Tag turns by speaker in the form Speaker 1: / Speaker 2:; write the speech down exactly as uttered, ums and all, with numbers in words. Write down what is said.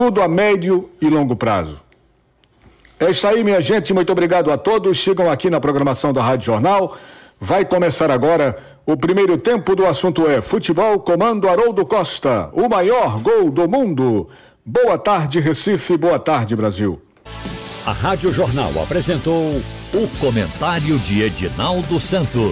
Speaker 1: tudo a médio e longo prazo. É isso aí, minha gente, muito obrigado a todos. Sigam aqui na programação da Rádio Jornal. Vai começar agora o primeiro tempo. Do assunto é futebol, comando Haroldo Costa, o maior gol do mundo. Boa tarde, Recife, boa tarde, Brasil.
Speaker 2: A Rádio Jornal apresentou o comentário de Edinaldo Santos.